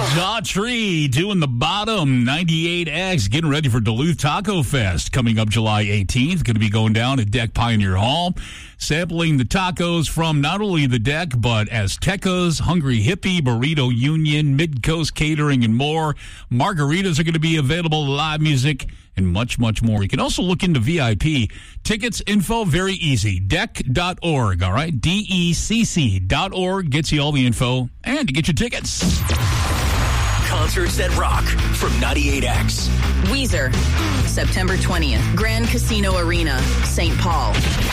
Daughtry doing the bottom, 98X, getting ready for Duluth Taco Fest coming up July 18th. Going to be going down at Deck Pioneer Hall, sampling the tacos from not only the Deck, but Aztecas, Hungry Hippie, Burrito Union, Mid-Coast Catering, and more. Margaritas are going to be available, live music, and much, much more. You can also look into VIP. Tickets info, very easy. Deck.org, all right? DECC.org gets you all the info and to get your tickets. Concerts that rock from 98X. Weezer, September 20th, Grand Casino Arena, St. Paul.